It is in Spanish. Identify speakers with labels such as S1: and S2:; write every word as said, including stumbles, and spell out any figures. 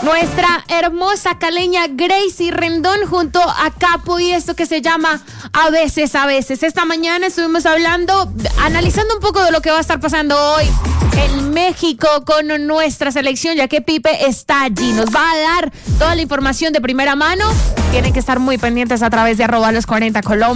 S1: Nuestra hermosa caleña Gracie Rendón junto a Capo y esto que se llama A veces, a veces. Esta mañana estuvimos hablando, analizando un poco de lo que va a estar pasando hoy en México con nuestra selección, ya que Pipe está allí. Nos va a dar toda la información de primera mano. Tienen que estar muy pendientes a través de arroba los cuarenta Colombia.